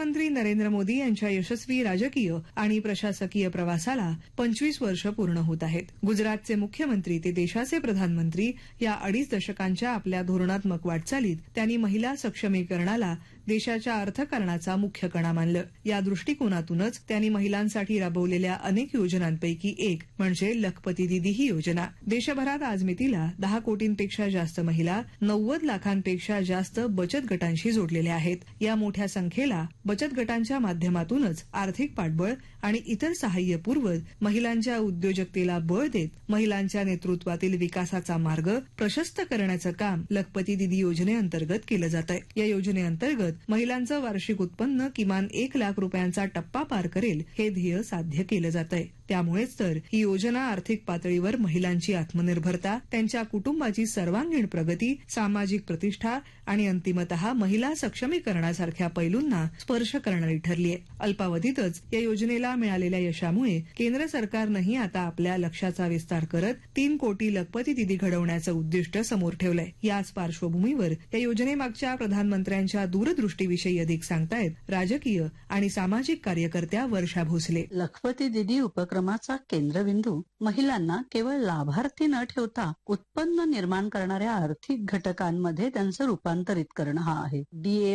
प्रधानमंत्री नरेंद्र मोदी यांच्या यशस्वी राजकीय आणि प्रशासकीय प्रवासाला 25 वर्ष पूर्ण होत आहेत. गुजरातचे मुख्यमंत्री ते देशाचे प्रधानमंत्री या 2.5 दशकांच्या आपल्या धोरणात्मक वाटचालीत त्यांनी महिला सक्षमीकरणाला देशाच्या अर्थकारणाचा मुख्य कणा मानलं. या दृष्टिकोनातूनच त्यांनी महिलांसाठी राबवलेल्या अनेक योजनांपैकी एक म्हणजे लखपती दिदी ही योजना. देशभरात आज मितीला 10 कोटींपेक्षा जास्त महिला 90 लाखांपेक्षा जास्त बचत गटांशी जोडलेल्या आहेत. या मोठ्या संख्येला बचत गटांच्या माध्यमातूनच आर्थिक पाठबळ आणि इतर सहाय्य पुरवत महिलांच्या उद्योजकतेला बळ देत महिलांच्या नेतृत्वातील विकासाचा मार्ग प्रशस्त करण्याचं काम लखपती दिदी योजनेअंतर्गत केलं जात आहे. या योजनेअंतर्गत महिलांचं वार्षिक उत्पन्न किमान 1 लाख रुपयांचा टप्पा पार करेल हे ध्येय साध्य केलं जात आहे. त्यामुळेच तर ही योजना आर्थिक पातळीवर महिलांची आत्मनिर्भरता, त्यांच्या कुटुंबाची सर्वांगीण प्रगती, सामाजिक प्रतिष्ठा आणि अंतिमतः महिला सक्षमीकरणासारख्या पैलूंना स्पर्श करणारी ठरली आहे. अल्पावधीतच या योजनेला मिळालेल्या यशामुळे केंद्र सरकारनंही आता आपल्या लक्ष्याचा विस्तार करत 3 कोटी लखपती दिदी घडवण्याचं उद्दिष्ट समोर ठेवलंय. याच पार्श्वभूमीवर या योजनेमागच्या प्रधानमंत्र्यांच्या दूरदृष्टीविषयी अधिक सांगतायत राजकीय आणि सामाजिक कार्यकर्त्या वर्षा भोसले. लखपती दिदी उपक्रमाचा केंद्रबिंदू महिलांना केवळ लाभार्थी न ठेवता उत्पन्न निर्माण करणाऱ्या आर्थिक घटकांमध्ये त्यांचं रूपांतरित करणं हा आहे.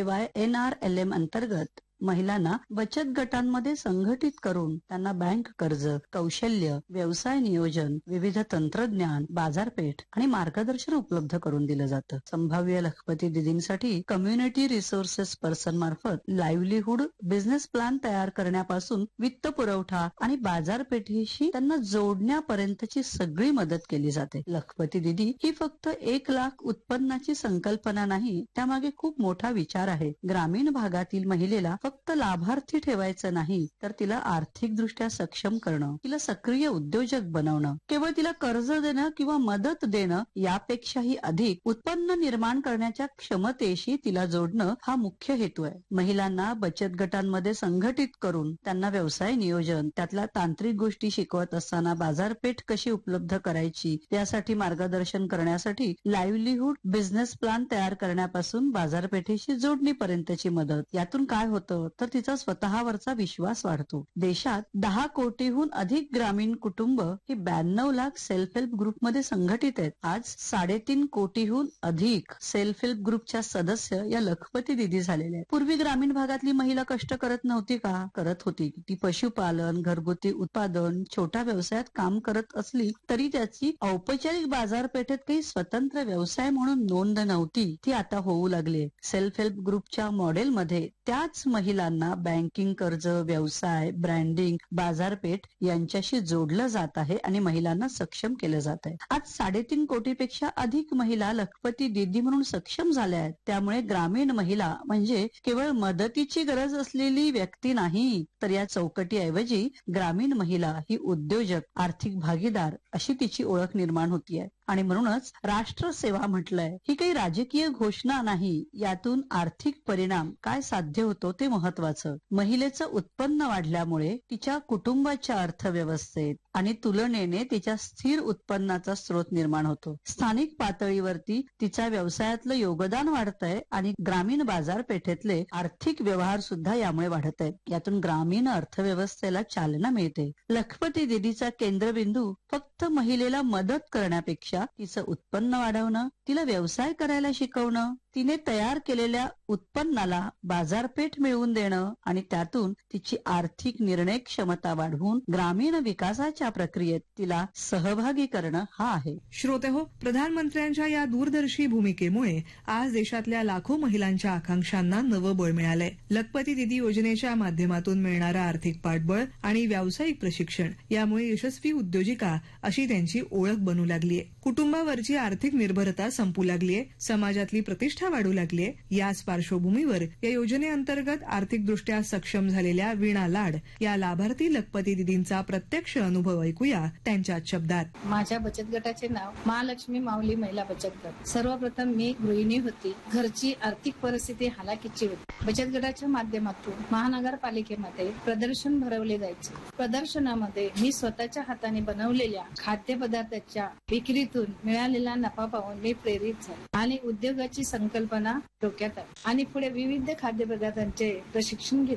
DAYNRLM अंतर्गत महिलांना बचत गटांमध्ये संघटित करून त्यांना बँक कर्ज, कौशल्य, व्यवसाय नियोजन, विविध तंत्रज्ञान, बाजारपेठ आणि मार्गदर्शन उपलब्ध करून दिलं जातं. संभाव्य लखपती दिदींसाठी कम्युनिटी रिसोर्सेस पर्सन मार्फत लाईव्हलीहूड बिझनेस प्लॅन तयार करण्यापासून वित्त पुरवठा आणि बाजारपेठेशी त्यांना जोडण्यापर्यंतची सगळी मदत केली जाते. लखपती दिदी ही फक्त 1 लाख उत्पन्नाची संकल्पना नाही, त्यामागे खूप मोठा विचार आहे. ग्रामीण भागातील महिलेला फक्त लाभार्थी ठेवायचं नाही, तर तिला आर्थिकदृष्ट्या सक्षम करणं, तिला सक्रिय उद्योजक बनवणं, केवळ तिला कर्ज देणं किंवा मदत देणं यापेक्षाही अधिक उत्पन्न निर्माण करण्याच्या क्षमतेशी तिला जोडणं हा मुख्य हेतू आहे. महिलांना बचत गटांमध्ये संघटित करून त्यांना व्यवसाय नियोजन, त्यातल्या तांत्रिक गोष्टी शिकवत असताना बाजारपेठ कशी उपलब्ध करायची यासाठी मार्गदर्शन करण्यासाठी लाईव्हलीहूड बिझनेस प्लॅन तयार करण्यापासून बाजारपेठेशी जोडणीपर्यंतची मदत. यातून काय होतं तर तिचा स्वतःवरचा विश्वास वाढतो. देशात 10 कोटीहून अधिक ग्रामीण कुटुंब ही 92 लाख सेल्फ हेल्प ग्रुपमध्ये संघटित आहेत. आज 3.5 कोटीहून अधिक सेल्फ हेल्प ग्रुपच्या सदस्य या लखपती दिदी झालेल्या आहेत. पूर्वी ग्रामीण भागातली महिला कष्ट करत नव्हती का? करत होती. ती पशुपालन, घरगुती उत्पादन, छोट्या व्यवसायात काम करत असली तरी त्याची औपचारिक बाजारपेठेत काही स्वतंत्र व्यवसाय म्हणून नोंद नव्हती. ती आता होऊ लागली. सेल्फ हेल्प ग्रुपच्या मॉडेलमध्ये त्याच महिलांना बँकिंग कर्ज, व्यवसाय, ब्रँडिंग, बाजारपेठ यांच्याशी जोडलं जात आहे आणि महिलांना सक्षम केलं जात आहे. आज 3.5 कोटीपेक्षा अधिक महिला लखपती दिदी म्हणून सक्षम झाल्या आहेत. त्यामुळे ग्रामीण महिला म्हणजे केवळ मदतीची गरज असलेली व्यक्ती नाही, तर या चौकटीऐवजी ग्रामीण महिला ही उद्योजक, आर्थिक भागीदार अशी तिची ओळख निर्माण होतीये. आणि म्हणूनच राष्ट्रसेवा म्हटलंय. ही काही राजकीय घोषणा नाही, यातून आर्थिक परिणाम काय साध्य होतो ते महत्वाचं. महिलेचं उत्पन्न वाढल्यामुळे तिच्या कुटुंबाच्या अर्थव्यवस्थेत आणि तुलनेने तिच्या स्थिर उत्पन्नाचा स्रोत निर्माण होतो. स्थानिक पातळीवरती तिच्या व्यवसायातलं योगदान वाढतंय आणि ग्रामीण बाजारपेठेतले आर्थिक व्यवहार सुद्धा यामुळे वाढत आहेत. यातून ग्रामीण अर्थव्यवस्थेला चालना मिळते. लखपती दिदीचा केंद्रबिंदू फक्त महिलेला मदत करण्यापेक्षा तिचं उत्पन्न वाढवणं, तिला व्यवसाय करायला शिकवणं, तिने तयार केलेल्या उत्पन्नाला बाजारपेठ मिळवून देणं आणि त्यातून तिची आर्थिक निर्णय क्षमता वाढवून ग्रामीण विकासाच्या प्रक्रियेत तिला सहभागी करणं हा आहे. श्रोतेहो, प्रधानमंत्र्यांच्या या दूरदर्शी भूमिकेमुळे आज देशातल्या लाखो महिलांच्या आकांक्षांना नवं बळ मिळालंय. लखपती दिदी योजनेच्या माध्यमातून मिळणारं आर्थिक पाठबळ आणि व्यावसायिक प्रशिक्षण यामुळे यशस्वी उद्योजिका अशी त्यांची ओळख बनू लागलीय. कुटुंबावरची आर्थिक निर्भरता संपू लागलीय. समाजातली प्रतिष्ठा वाढू लागलीय. याच पार्श्वभूमीवर या योजनेअंतर्गत आर्थिकदृष्ट्या सक्षम झालेल्या वीणा लाड या लाभार्थी लखपती दिदींचा प्रत्यक्ष अनुभव ऐकूया त्यांच्याच शब्दात. माझ्या बचत गटाचे नाव महालक्ष्मी माऊली महिला बचत गट. सर्वप्रथम मी गृहिणी होती. घरची आर्थिक परिस्थिती हालाकीची होती. बचत गटाच्या माध्यमातून महानगरपालिकेमध्ये प्रदर्शन भरवले जायचे. प्रदर्शनामध्ये मी स्वतःच्या हाताने बनवलेल्या खाद्यपदार्थाच्या विक्रीतून मिळालेला नफा पाहून मी प्रेरित झाले आणि उद्योगाची संकल्पना डोक्यात आली आणि पुढे विविध खाद्यपदार्थांचे प्रशिक्षण घेतले.